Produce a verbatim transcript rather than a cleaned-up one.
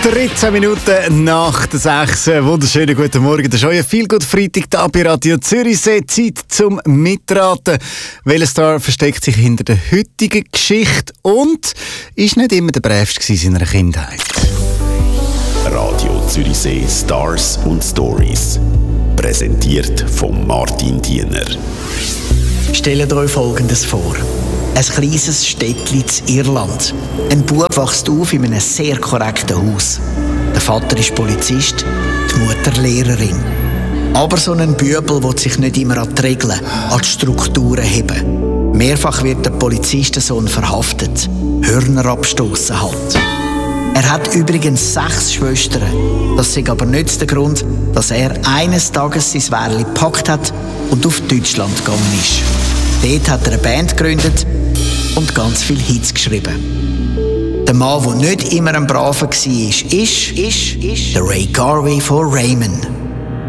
dreizehn Minuten nach der sechs. Wunderschönen guten Morgen. Das ist euer Feelgood Freitag da bei Radio Zürichsee. Zeit zum Mitraten. Welcher Star versteckt sich hinter der heutigen Geschichte und ist nicht immer der bravste in seiner Kindheit? Radio Zürichsee Stars und Stories. Präsentiert von Martin Diener. Stellt euch Folgendes vor. Ein kleines Städtchen in Irland. Ein Bub wächst auf in einem sehr korrekten Haus. Der Vater ist Polizist, die Mutter Lehrerin. Aber so ein Bübel will sich nicht immer an die Regeln, an die Strukturen heben. Mehrfach wird der Polizistensohn verhaftet, Hörner abstossen halt. Er hat übrigens sechs Schwestern. Das ist aber nicht der Grund, dass er eines Tages sein Wärli gepackt hat und auf Deutschland gegangen ist. Dort hat er eine Band gegründet und ganz viele Hits geschrieben. Der Mann, der nicht immer ein Braver war, ist, ist, ist, ist der Ray Garvey von Raymond.